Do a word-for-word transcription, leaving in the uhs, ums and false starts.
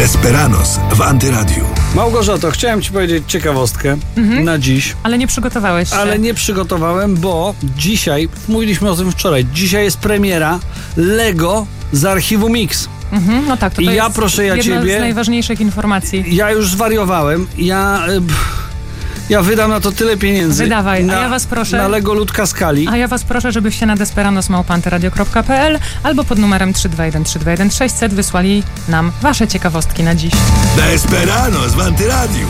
Desperados w Antyradiu. Małgorzato, chciałem ci powiedzieć ciekawostkę mhm. na dziś. Ale nie przygotowałeś się. Ale nie przygotowałem, bo dzisiaj, mówiliśmy o tym wczoraj, dzisiaj jest premiera Lego z archiwum Mix. Mhm, no tak, to, to I ja jest proszę ja jedna ciebie, z najważniejszych informacji. Ja już zwariowałem. Ja... Ja wydam na to tyle pieniędzy. Wydawaj, na, a ja was proszę. Na Lego Ludka Skali. A ja was proszę, żebyście na desperados małpa antyradio kropka p l albo pod numerem trzy dwa jeden trzy dwa jeden sześć zero zero wysłali nam wasze ciekawostki na dziś. Desperados w Antyradiu.